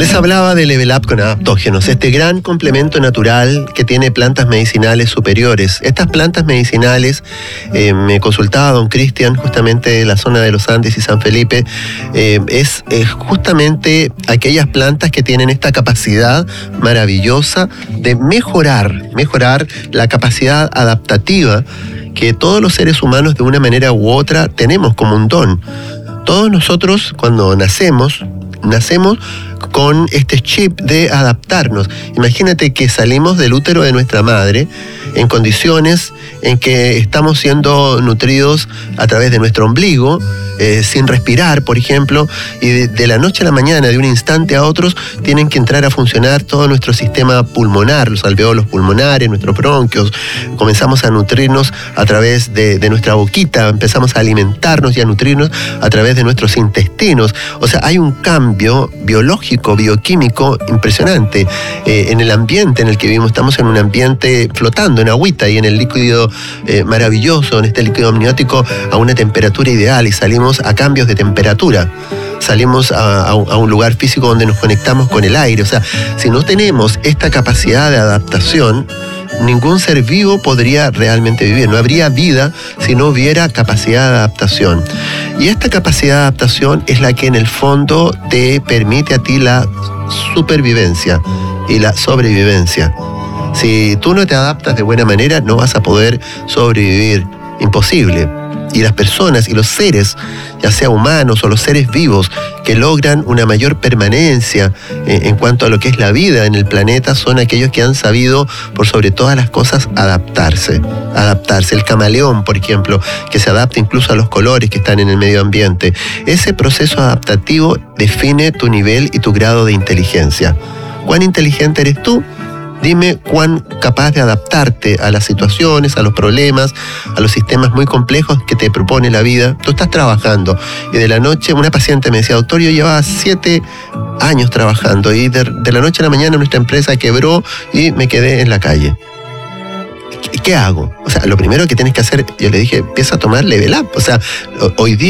Les hablaba de Level Up con adaptógenos, este gran complemento natural que tiene plantas medicinales superiores. Estas plantas medicinales, me consultaba don Cristian, justamente de la zona de los Andes y San Felipe, es justamente aquellas plantas que tienen esta capacidad maravillosa de mejorar la capacidad adaptativa que todos los seres humanos de una manera u otra tenemos como un don. Todos nosotros cuando nacemos con este chip de adaptarnos. Imagínate que salimos del útero de nuestra madre en condiciones en que estamos siendo nutridos a través de nuestro ombligo, sin respirar, por ejemplo, y de la noche a la mañana, de un instante a otro, tienen que entrar a funcionar todo nuestro sistema pulmonar, los alveolos pulmonares, nuestros bronquios. Comenzamos a nutrirnos a través de nuestra boquita, empezamos a alimentarnos y a nutrirnos a través de nuestros intestinos. O sea, hay un cambio biológico, bioquímico impresionante en el ambiente en el que vivimos. Estamos en un ambiente flotando en agüita y en el líquido maravilloso, en este líquido amniótico, a una temperatura ideal, y salimos a cambios de temperatura. Salimos a un lugar físico donde nos conectamos con el aire. O sea, si no tenemos esta capacidad de adaptación, ningún ser vivo podría realmente vivir. No habría vida si no hubiera capacidad de adaptación. Y esta capacidad de adaptación es la que en el fondo te permite a ti la supervivencia y la sobrevivencia. Si tú no te adaptas de buena manera, no vas a poder sobrevivir. Imposible. Y las personas y los seres, ya sea humanos o los seres vivos, que logran una mayor permanencia en cuanto a lo que es la vida en el planeta, son aquellos que han sabido, por sobre todas las cosas, adaptarse. El camaleón, por ejemplo, que se adapta incluso a los colores que están en el medio ambiente. Ese proceso adaptativo define tu nivel y tu grado de inteligencia. ¿Cuán inteligente eres tú? Dime cuán capaz de adaptarte a las situaciones, a los problemas, a los sistemas muy complejos que te propone la vida. Tú estás trabajando y de la noche, una paciente me decía, doctor, yo llevaba 7 años trabajando y de la noche a la mañana nuestra empresa quebró y me quedé en la calle. ¿Qué hago? O sea, lo primero que tienes que hacer, yo le dije, empieza a tomar Level Up. O sea, hoy día